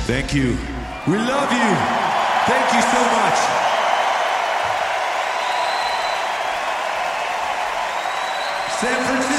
Thank you. We love you. Thank you so much. San Francisco.